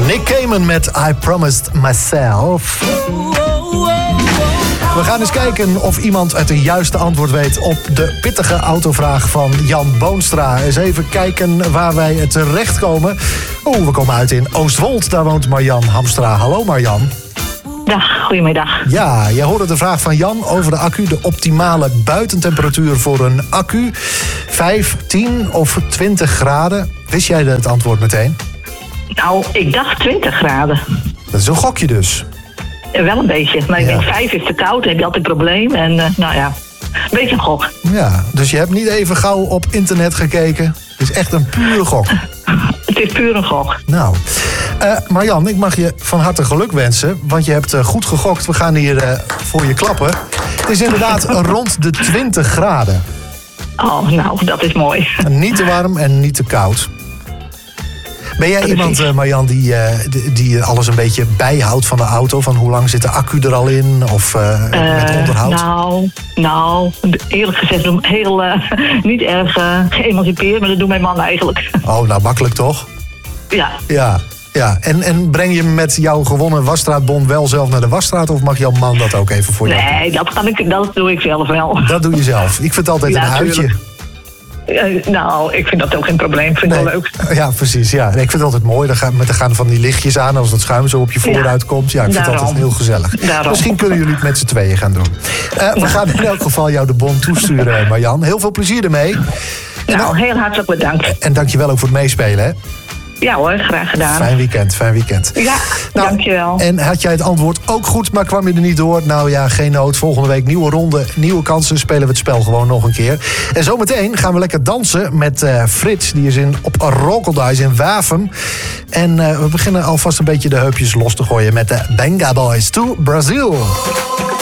Nick Cayman met I Promised Myself. We gaan eens kijken of iemand het juiste antwoord weet op de pittige autovraag van Jan Boonstra. Eens even kijken waar wij terechtkomen. We komen uit in Oostwold. Daar woont Marjan Hamstra. Hallo Marjan. Dag, goedemiddag. Ja, jij hoorde de vraag van Jan over de accu. De optimale buitentemperatuur voor een accu. 5, 10 of 20 graden. Wist jij het antwoord meteen? Nou, ik dacht 20 graden. Dat is een gokje dus. Wel een beetje. Maar ik denk 5 is te koud, dan heb je altijd een probleem. En nou ja, een beetje een gok. Ja, dus je hebt niet even gauw op internet gekeken. Het is echt een pure gok. Het is puur een gok. Nou, Marjan, ik mag je van harte geluk wensen. Want je hebt goed gegokt. We gaan hier voor je klappen. Het is inderdaad rond de 20 graden. Oh, nou, dat is mooi. Niet te warm en niet te koud. Ben jij iemand, Marjan, die alles een beetje bijhoudt van de auto? Van hoe lang zit de accu er al in? Of met onderhoud? Nou, eerlijk gezegd, heel niet erg geëmancipeerd. Maar dat doet mijn man eigenlijk. Oh, nou, makkelijk toch? Ja. Ja. En breng je met jouw gewonnen wasstraatbon wel zelf naar de wasstraat? Of mag jouw man dat ook even voor jou doen? Nee, dat doe ik zelf wel. Dat doe je zelf. Ik vind het altijd een uitje. Nou, ik vind dat ook geen probleem. Ik vind het wel leuk. Ja, precies. Ja. Ik vind het altijd mooi. Er gaan van die lichtjes aan als het schuim zo op je vooruit komt. Ja, ik vind het altijd heel gezellig. Daarom. Misschien kunnen jullie het met z'n tweeën gaan doen. We gaan in elk geval jou de bon toesturen, Marjan. Heel veel plezier ermee. Nou, heel hartelijk bedankt. En dankjewel ook voor het meespelen, hè? Ja hoor, graag gedaan. Fijn weekend. Ja, dankjewel. En had jij het antwoord ook goed, maar kwam je er niet door? Nou ja, geen nood. Volgende week nieuwe ronde, nieuwe kansen. Spelen we het spel gewoon nog een keer. En zometeen gaan we lekker dansen met Frits. Die is op Rokeldice in Wavum. En we beginnen alvast een beetje de heupjes los te gooien met de Benga Boys to Brazil.